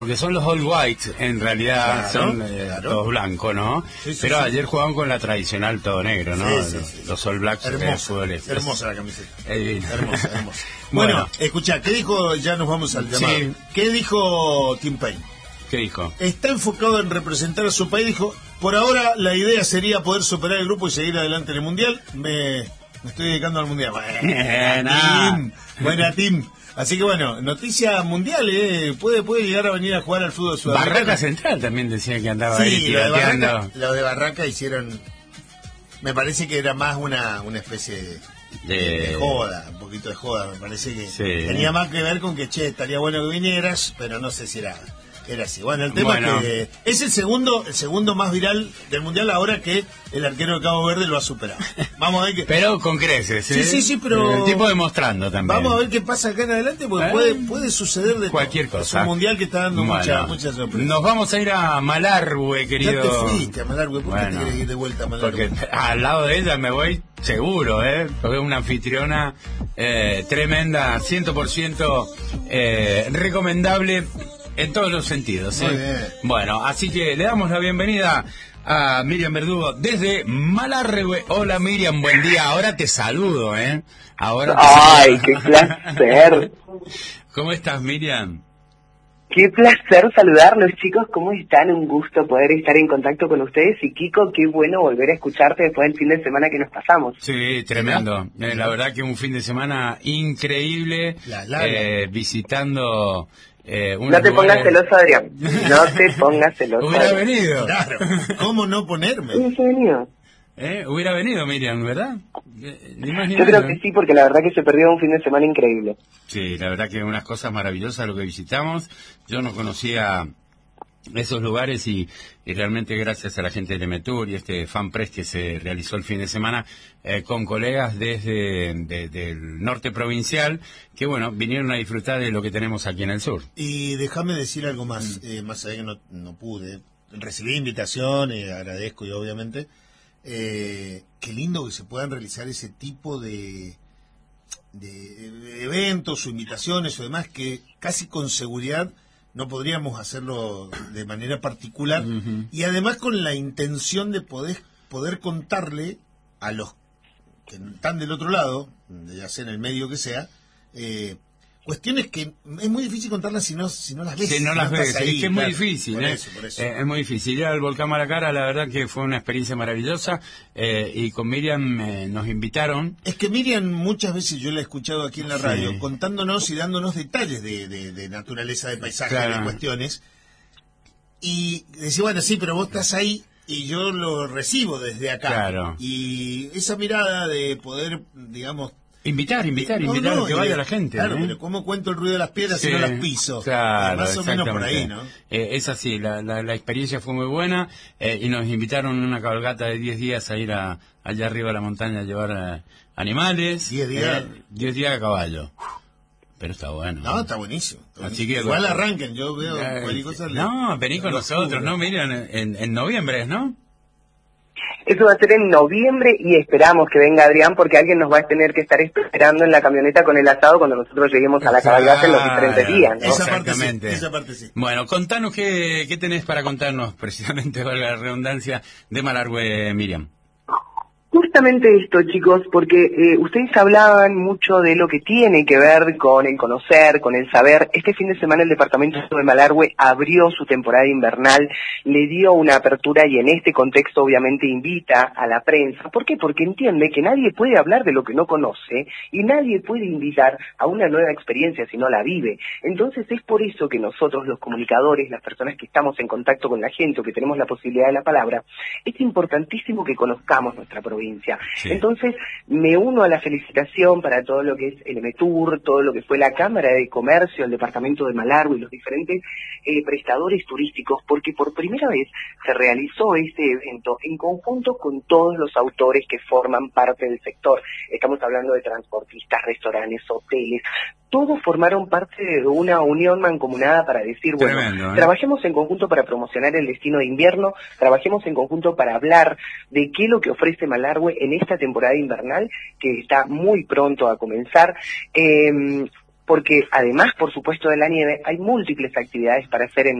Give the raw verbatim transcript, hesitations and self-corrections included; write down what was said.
Porque son los all white, en realidad Claro, son eh, claro. todos blancos, ¿no? Sí, sí, Pero sí. ayer jugaban con la tradicional todo negro, ¿no? Sí, sí, los, sí. los all blacks. Hermosa, eh, hermosa la camiseta. Es divino. Hermosa, hermosa. Bueno, Bueno. escuchá, ¿qué dijo? Ya nos vamos al llamado. Sí. ¿Qué dijo Tim Payne? ¿Qué dijo? Está enfocado en representar a su país. Dijo, por ahora la idea sería poder superar el grupo y seguir adelante en el Mundial. Me, me estoy dedicando al Mundial. Buena, Tim. Buena, Tim. Así que bueno, noticia mundial, ¿eh? Puede, puede llegar a venir a jugar al fútbol sudamericano. Barraca Central también decía que andaba ahí Sí, lo de, tirateando. Barraca, lo de Barraca hicieron... Me parece que era más una, una especie de, De- de joda, un poquito de joda. Me parece que Sí. tenía más que ver con que, che, estaría bueno que vinieras, pero no sé si era, era así. Bueno, el tema Bueno. es que es el segundo, el segundo más viral del Mundial ahora que el arquero de Cabo Verde lo ha superado. Vamos a ver qué... Pero con creces, ¿eh? Sí, sí, sí, pero- El tipo demostrando también. Vamos a ver qué pasa acá en adelante, porque ¿Eh? puede, puede suceder de Cualquier todo. cosa. Es un mundial que está dando Bueno, muchas mucha sorpresas. Nos vamos a ir a Malargüe, Ya querido. te fuiste a Malargüe, ¿por qué Bueno, te querés ir de vuelta a Malargüe? Porque al lado de ella me voy seguro, ¿eh? Porque es una anfitriona eh, tremenda, cien por ciento eh, recomendable en todos los sentidos, ¿eh? Muy bien. Bueno, así que le damos la bienvenida a Miriam Verdugo desde Malargüe. Hola Miriam, buen día. Ahora te saludo, ¿eh? Ahora te ¡Ay, saludo. qué placer! ¿Cómo estás, Miriam? Qué placer saludarlos, chicos. ¿Cómo están? Un gusto poder estar en contacto con ustedes. Y Kiko, qué bueno volver a escucharte después del fin de semana que nos pasamos. Sí, tremendo. Eh, la verdad que un fin de semana increíble, La larga. eh, visitando eh, unos No te pongas lugares- celoso, Adrián. No te pongas celoso. Hubiera Adrián. venido. Claro, ¿cómo no ponerme? ¿En serio? Eh, Hubiera venido, Miriam, ¿verdad? Eh, ni más ni Yo creo menos. que sí, porque la verdad que se perdió un fin de semana increíble. Sí, la verdad que unas cosas maravillosas lo que visitamos. Yo no conocía esos lugares y, y realmente gracias a la gente de Metur y este fan press que se realizó el fin de semana eh, con colegas desde de- del norte provincial que bueno, vinieron a disfrutar de lo que tenemos aquí en el sur. Y déjame decir algo más, eh, más allá que no, no pude. Recibí invitación, y agradezco y obviamente. Eh, qué lindo que se puedan realizar ese tipo de, de eventos o invitaciones o demás que casi con seguridad no podríamos hacerlo de manera particular. Ujú. Y además con la intención de poder, poder contarle a los que están del otro lado, ya sea en el medio que sea, eh, cuestiones que es muy difícil contarlas si no, si no las ves. Si no las estás ves, ahí, es que es muy claro. difícil, Por ¿eh? eso, por eso. Eh, es muy difícil. Ir al Volcán Maracara, la verdad que fue una experiencia maravillosa eh, y con Miriam eh, nos invitaron. Es que Miriam muchas veces yo la he escuchado aquí en la Sí. radio contándonos y dándonos detalles de, de- de naturaleza, de paisaje, Claro. de cuestiones. Y decía, bueno, sí, pero vos estás ahí y yo lo recibo desde acá. Claro. Y esa mirada de poder, digamos... Invitar, invitar, No, invitar no, a que y vaya de- la gente. Claro, ¿eh? pero ¿cómo cuento el ruido de las piedras si Sí, no las piso? Claro, Eh, más o menos por ahí, exactamente. ¿no? Eh, es así, la, la, la experiencia fue muy buena eh, y nos invitaron en una cabalgata de diez días a ir a, allá arriba a la montaña a llevar eh, animales. diez días. Eh, diez días a caballo. Pero está bueno. No, está buenísimo. está Así buenísimo. que- Igual arranquen, yo veo Eh, cualquier cosa. le- no, vení con lo nosotros, juro. ¿no? Miren, en, en noviembre, ¿no? Eso va a ser en noviembre y esperamos que venga Adrián porque alguien nos va a tener que estar esperando en la camioneta con el asado cuando nosotros lleguemos a la cabalgata en los diferentes días, ¿no? Esa parte sí, Exactamente. esa parte sí. Bueno, contanos qué, qué tenés para contarnos, precisamente, valga la redundancia, de Malargüe, Miriam. Justamente esto, chicos, porque eh, ustedes hablaban mucho de lo que tiene que ver con el conocer, con el saber. Este fin de semana el departamento de Malargüe abrió su temporada invernal, le dio una apertura y en este contexto obviamente invita a la prensa. ¿Por qué? Porque entiende que nadie puede hablar de lo que no conoce y nadie puede invitar a una nueva experiencia si no la vive. Entonces es por eso que nosotros, los comunicadores, las personas que estamos en contacto con la gente o que tenemos la posibilidad de la palabra, es importantísimo que conozcamos nuestra provincia. Sí. Entonces, me uno a la felicitación para todo lo que es el Metur, todo lo que fue la Cámara de Comercio, el Departamento de Malargüe y los diferentes eh, prestadores turísticos, porque por primera vez se realizó este evento en conjunto con todos los autores que forman parte del sector. Estamos hablando de transportistas, restaurantes, hoteles, todos formaron parte de una unión mancomunada para decir, bueno, Tremendo, ¿eh? trabajemos en conjunto para promocionar el destino de invierno, trabajemos en conjunto para hablar de qué es lo que ofrece Malargüe en esta temporada invernal, que está muy pronto a comenzar. Eh, porque además, por supuesto, de la nieve, hay múltiples actividades para hacer en